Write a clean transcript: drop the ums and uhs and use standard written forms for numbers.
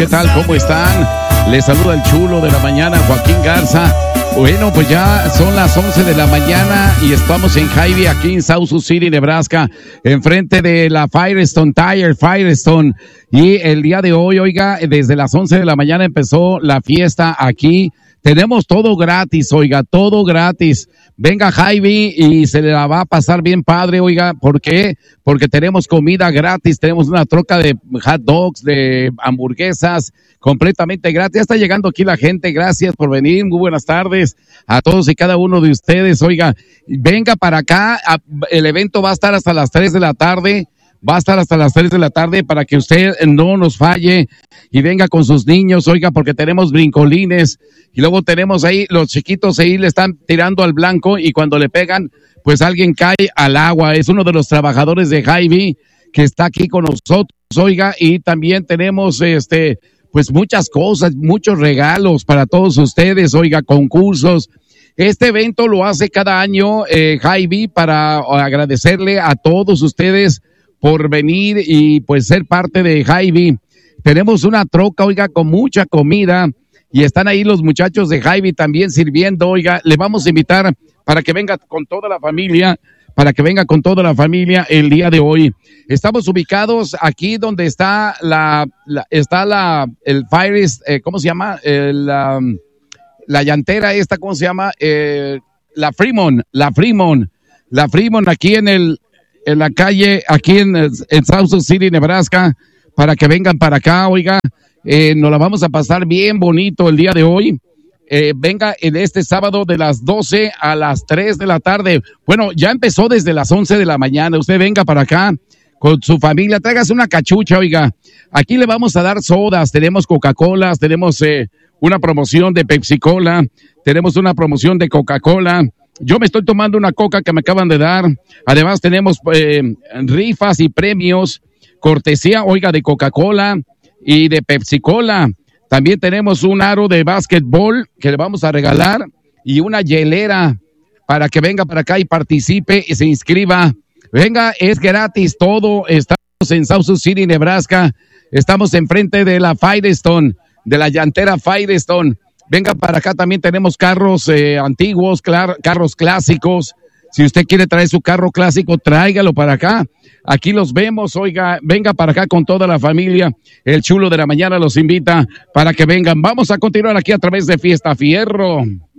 ¿qué tal? ¿Cómo están? Les saluda el chulo de la mañana, Joaquín Garza. Bueno, pues ya son las 11 de la mañana y estamos en Hy-Vee, aquí en South Sioux City, Nebraska, enfrente de la Firestone Tire, Firestone. Y el día de hoy, oiga, desde las 11 de la mañana empezó la fiesta aquí. Tenemos todo gratis, oiga, todo gratis. Venga Hy-Vee y se la va a pasar bien padre, oiga. ¿Por qué? Porque tenemos comida gratis, tenemos una troca de hot dogs, de hamburguesas, completamente gratis. Ya está llegando aquí la gente, gracias por venir, muy buenas tardes a todos y cada uno de ustedes. Oiga, venga para acá, el evento va a estar hasta las 3 de la tarde. Va a estar hasta las 3 de la tarde para que usted no nos falle y venga con sus niños, oiga, porque tenemos brincolines y luego tenemos ahí, los chiquitos ahí le están tirando al blanco y cuando le pegan, pues alguien cae al agua. Es uno de los trabajadores de Hy-Vee que está aquí con nosotros, oiga, y también tenemos pues muchas cosas, muchos regalos para todos ustedes, oiga, concursos. Este evento lo hace cada año Hy-Vee para agradecerle a todos ustedes por venir y pues ser parte de Hy-Vee. Tenemos una troca, oiga, con mucha comida y están ahí los muchachos de Hy-Vee también sirviendo, oiga. Le vamos a invitar para que venga con toda la familia, el día de hoy. Estamos ubicados aquí donde está el Fires, ¿cómo se llama? La llantera esta, ¿cómo se llama? La Fremont, aquí en la calle, aquí en South Sioux City, Nebraska, para que vengan para acá, oiga, nos la vamos a pasar bien bonito el día de hoy. Venga en este sábado de las 12 a las 3 de la tarde. Bueno, ya empezó desde las 11 de la mañana. Usted venga para acá con su familia, tráigase una cachucha, oiga. Aquí le vamos a dar sodas, tenemos Coca-Cola, tenemos una promoción de Pepsi-Cola, tenemos una promoción de Coca-Cola. Yo me estoy tomando una coca que me acaban de dar. Además tenemos rifas y premios, cortesía, oiga, de Coca-Cola y de Pepsi-Cola. También tenemos un aro de básquetbol que le vamos a regalar y una hielera para que venga para acá y participe y se inscriba. Venga, es gratis todo. Estamos en South Sioux City, Nebraska. Estamos enfrente de la Firestone, de la llantera Firestone. Venga para acá, también tenemos carros antiguos, carros clásicos. Si usted quiere traer su carro clásico, tráigalo para acá. Aquí los vemos, oiga, venga para acá con toda la familia. El chulo de la mañana los invita para que vengan. Vamos a continuar aquí a través de Fiesta Fierro.